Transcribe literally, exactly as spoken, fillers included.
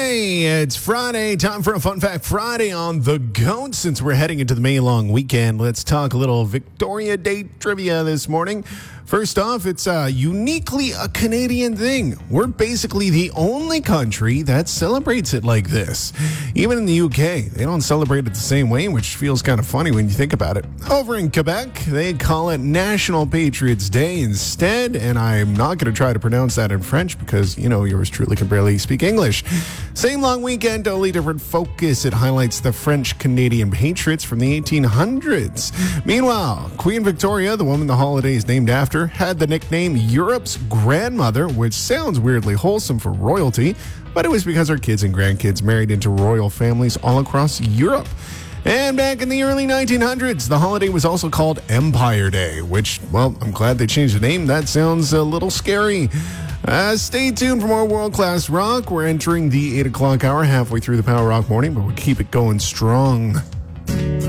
Hey, it's Friday. Time for a Fun Fact Friday on The Goat. Since we're heading into the May long weekend, let's talk a little Victoria Day trivia this morning. First off, it's uh, uniquely a Canadian thing. We're basically the only country that celebrates it like this. Even in the U K, they don't celebrate it the same way, which feels kind of funny when you think about it. Over in Quebec, they call it National Patriots Day instead, and I'm not going to try to pronounce that in French because, you know, yours truly can barely speak English. Same long weekend, totally different focus. It highlights the French-Canadian Patriots from the eighteen hundreds. Meanwhile, Queen Victoria, the woman the holiday is named after, had the nickname Europe's grandmother, which sounds weirdly wholesome for royalty, but it was because her kids and grandkids married into royal families all across Europe. And back in the early nineteen hundreds, the holiday was also called Empire Day, which, well, I'm glad they changed the name. That sounds a little scary. Uh, stay tuned for more world-class rock. We're entering the eight o'clock hour, halfway through the Power Rock Morning, but we'll keep it going strong.